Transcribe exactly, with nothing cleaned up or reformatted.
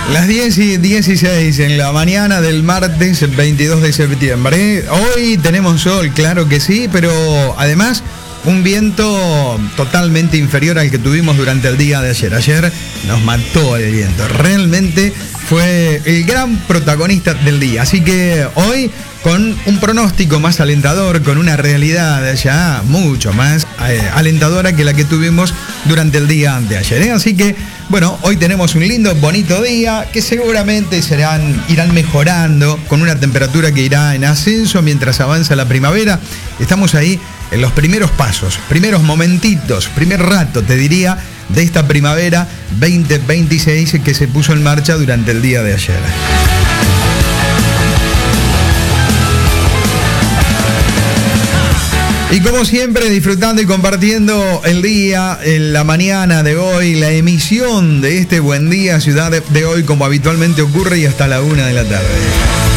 Las diez y dieciséis en la mañana del martes veintidós de septiembre. Hoy tenemos sol, claro que sí, pero además un viento totalmente inferior al que tuvimos durante el día de ayer. Ayer nos mató el viento. Realmente fue el gran protagonista del día. Así que hoy, con un pronóstico más alentador, con una realidad ya mucho más eh, alentadora que la que tuvimos durante el día de ayer, ¿eh? Así que, bueno, hoy tenemos un lindo, bonito día que seguramente serán, irán mejorando con una temperatura que irá en ascenso mientras avanza la primavera. Estamos ahí en los primeros pasos, primeros momentitos, primer rato, te diría, de esta primavera veinte veintiséis que se puso en marcha durante el día de ayer. Y como siempre, disfrutando y compartiendo el día, en la mañana de hoy, la emisión de este Buen Día Ciudad de hoy, como habitualmente ocurre, y hasta la una de la tarde.